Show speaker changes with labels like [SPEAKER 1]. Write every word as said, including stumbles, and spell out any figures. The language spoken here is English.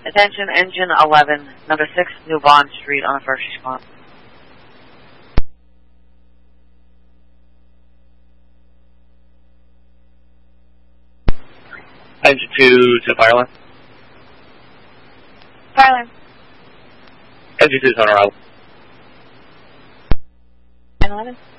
[SPEAKER 1] Attention, engine eleven, number six, New Bond Street on a first response.
[SPEAKER 2] Engine two to the fire line.
[SPEAKER 1] Fire line.
[SPEAKER 2] Engine two is on our island.
[SPEAKER 1] nine eleven.